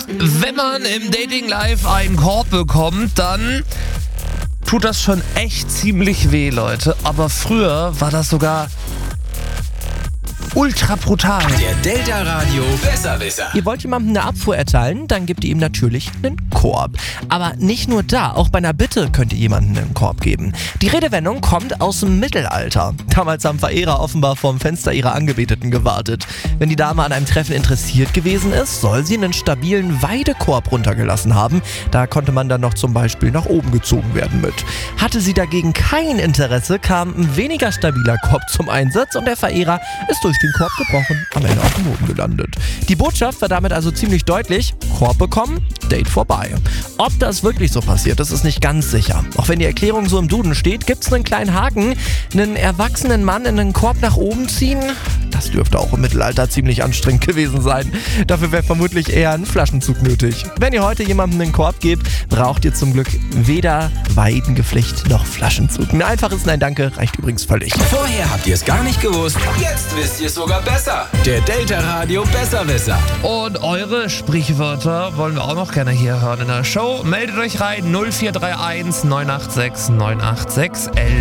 Wenn man im Dating Live einen Korb bekommt, dann tut das schon echt ziemlich weh, Leute. Aber früher war das sogar ultra brutal. Der Delta Radio Besserwisser. Ihr wollt jemandem eine Abfuhr erteilen, dann gebt ihr ihm natürlich einen Korb. Aber nicht nur da, auch bei einer Bitte könnt ihr jemandem einen Korb geben. Die Redewendung kommt aus dem Mittelalter. Damals haben Verehrer offenbar vorm Fenster ihrer Angebeteten gewartet. Wenn die Dame an einem Treffen interessiert gewesen ist, soll sie einen stabilen Weidekorb runtergelassen haben. Da konnte man dann noch zum Beispiel nach oben gezogen werden mit. Hatte sie dagegen kein Interesse, kam ein weniger stabiler Korb zum Einsatz und der Verehrer ist durch den Korb gebrochen, am Ende auf dem Boden gelandet. Die Botschaft war damit also ziemlich deutlich: Korb bekommen, Date vorbei. Ob das wirklich so passiert, das ist nicht ganz sicher. Auch wenn die Erklärung so im Duden steht, gibt es einen kleinen Haken. Einen erwachsenen Mann in einen Korb nach oben ziehen, das dürfte auch im Mittelalter ziemlich anstrengend gewesen sein. Dafür wäre vermutlich eher ein Flaschenzug nötig. Wenn ihr heute jemandem einen Korb gebt, braucht ihr zum Glück weder Weidengeflecht noch Flaschenzug. Ein einfaches Nein Danke reicht übrigens völlig. Vorher habt ihr es gar nicht gewusst, jetzt wisst ihr es sogar besser. Der Delta Radio Besserwisser. Und eure Sprichwörter wollen wir auch noch gerne hier hören in der Show. Meldet euch rein 0431 986 986 11.